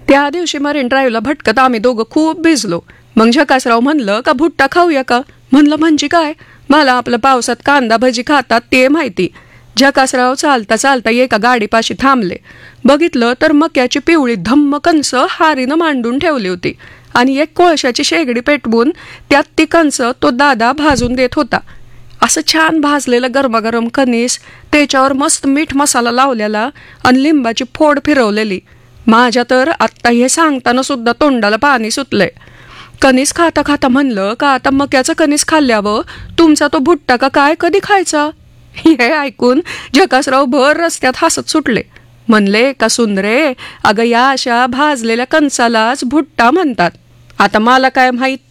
त्या दिवशी मरीन ड्राईव्हला भटकत आम्ही दोघं खूप भिजलो. मग झकासराव म्हणलं का भुट्टा खाऊया का. म्हणलं म्हणजे काय. मला आपलं पावसात कांदा भजी खातात ते माहिती. झकासराव चालता चालता एका गाडीपाशी थांबले. बघितलं तर मक्याची पिवळी धम्म कणस हारीनं मांडून ठेवली होती आणि एक कोळशाची शेगडी पेटवून त्यात ती कणस तो दादा भाजून देत होता. असं छान भाजलेलं गरमागरम कणीस, त्याच्यावर मस्त मीठ मसाला लावलेला आणि लिंबाची फोड फिरवलेली. माझ्या तर आत्ता हे सांगताना सुद्धा तोंडाला पाणी सुटलंय. कणीस खाता खाता म्हणलं का आता मक्याचं कणीस खाल्ल्यावर तुमचा तो भुट्टा का काय कधी खायचा. हे ऐकून झकासराव भर रस्त्यात हसत सुटले. म्हणले का सुंदरे, अगं या अशा भाजलेल्या कणसालाच भुट्टा म्हणतात. आता मला काय माहीत